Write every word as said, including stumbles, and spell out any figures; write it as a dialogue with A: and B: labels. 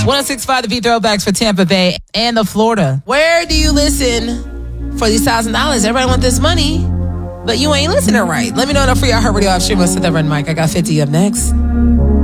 A: one oh six point five The Beat Throwbacks for Tampa Bay and the Florida. Where do you listen for these one thousand dollars? Everybody want this money, but you ain't listening right. Let me know on the free iHeartRadio app. Stream us to the Run Mike. I got fifty up next.